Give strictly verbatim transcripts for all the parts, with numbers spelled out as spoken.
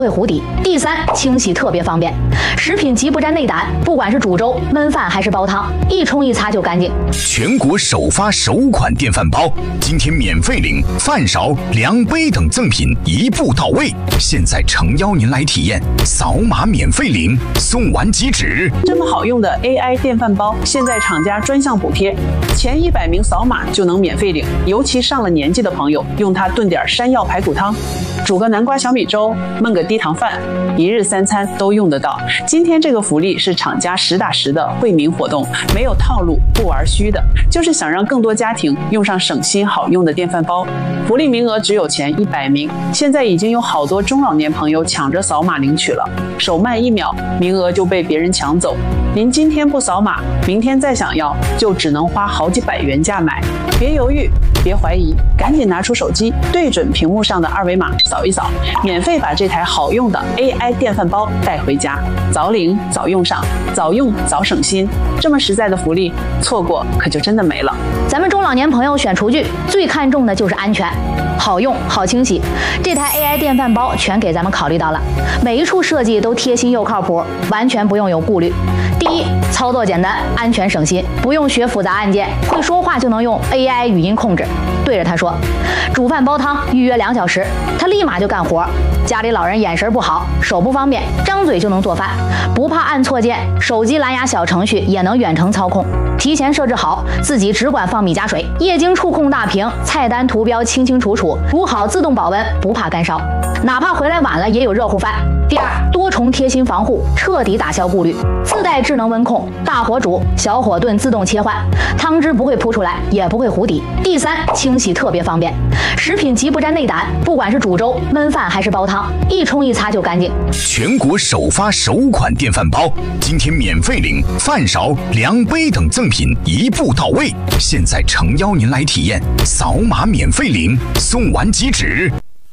会糊底。第三，清洗特别方便，食品级不沾内胆，不管是煮粥、焖饭还是煲汤，一冲一擦就干净。 全国首发首款电饭煲，今天免费领饭勺、量杯等赠品一步到位。现在诚邀您来体验，扫码免费领，送完即止。 这么好用的 A I 电饭煲，现在厂家专项补贴，前一百名扫码就能免费领。尤其上了年纪的朋友，用它炖点山药排骨汤，煮个南瓜小米粥，焖个低糖饭，一日三餐都用得到。今天这个福利是厂家实打实的惠民活动，没有套路，不玩虚的，就是想让更多家庭用上省心好用的电饭煲。福利名额只有前一百名，现在已经有好多中老年朋友抢着扫码领取了，手慢一秒，名额就被别人抢走。您今天不扫码，明天再想要，就只能花好几百原价买。别犹豫，别怀疑，赶紧拿出手机，对准屏幕上的二维码扫一扫，免费把这台好用的 A I 电饭煲带回家，早领早用上，早用早省心。这么实在的福利，错过可就真的没了。 咱们中老年朋友选厨具最看重的就是安全，好用好清洗。这台 A I 电饭煲全给咱们考虑到了，每一处设计都贴心又靠谱，完全不用有顾虑。第一，操作简单，安全省心，不用学复杂按键，会说话就能用 A I 语音控制，对着它说煮饭煲汤，预约两小时，它立马就干活。家里老人眼神不好，手不方便，张嘴就能做饭，不怕按错键，手机蓝牙小程序也能远程操控，提前设置好，自己只管放米加水，液晶触控大屏，菜单图标清清楚楚，煮好自动保温，不怕干烧，哪怕回来晚了也有热乎饭。第二，多重贴心防护，彻底打消顾虑，自带智能温控，大火煮、小火炖自动切换，汤汁不会扑出来，也不会糊底。第三，清洗特别方便，食品级不沾内胆，不管是煮粥、焖饭还是煲汤，一冲一擦就干净。 全国首发首款电饭煲，今天免费领饭勺、量杯等赠品一步到位。现在诚邀您来体验，扫码免费领，送完即止。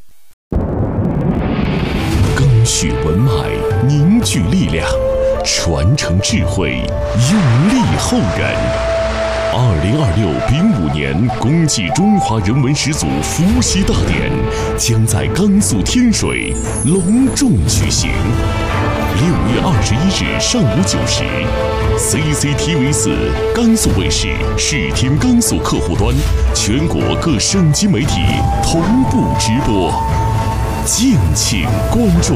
赓续文脉，凝聚力量，传承智慧，用力后人。二零二六丙午年公祭中华人文始祖伏羲大典将在甘肃天水隆重举行。六月二十一日上午九时 ，C C T V 四甘肃卫视视听甘肃客户端，全国各省级媒体同步直播，敬请关注。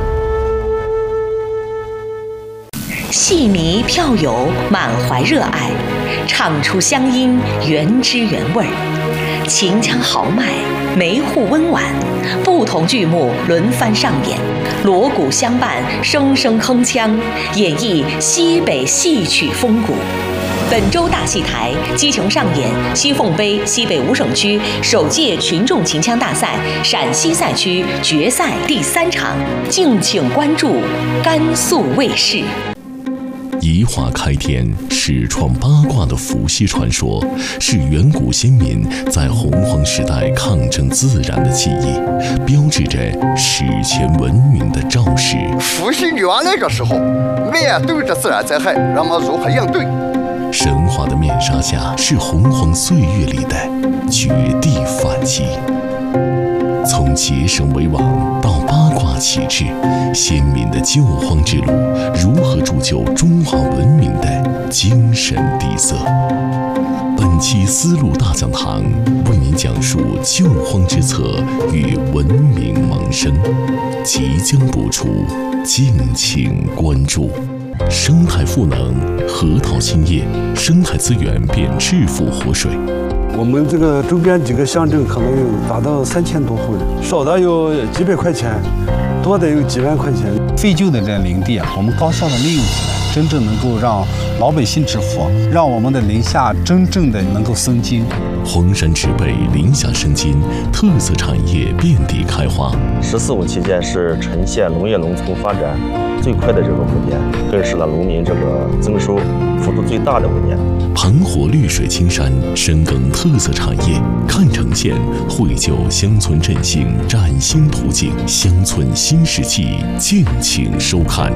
戏迷票友满怀热爱，唱出乡音原汁原味儿，秦腔豪迈，梅户温婉，不同剧目轮番上演，锣鼓相伴，声声铿锵，演绎西北戏曲风骨。本周大戏台激情上演西凤杯西北五省区首届群众秦腔大赛陕西赛区决赛第三场，敬请关注甘肃卫视。 宜化开天，始创八卦的伏羲传说，是远古先民在洪荒时代抗争自然的记忆，标志着史前文明的肇始。 伏羲原来的时候，面对着自然灾害，人们如何应对？ 神话的面纱下，是洪荒岁月里的绝地反击。从结绳为网到八卦启智，先民的救荒之路如何铸就中华文明的精神底色？本期丝路大讲堂为您讲述救荒之策与文明萌生，即将播出，敬请关注。生态赋能，核桃兴业，生态资源变致富活水。 我们这个周边几个乡镇可能有达到三千多户人，少的有几百块钱，多的有几万块钱。 废旧的这林地啊，我们高效的利用起来，真正能够让老百姓致富，让我们的林下真正的能够生金。 黄山植被，林下生金，特色产业遍地开花。 十四五期间是沉县农业农村发展最快的这个五年，更是了农民这个增收幅度最大的五年。 盘活绿水青山，深耕特色产业，看城县，绘就乡村振兴崭新图景，乡村新世纪，敬请收看。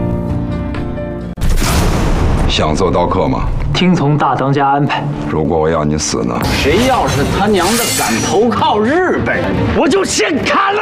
想做刀客吗？ 听从大当家安排。 如果我要你死呢？ 谁要是他娘的敢投靠日本人，我就先砍了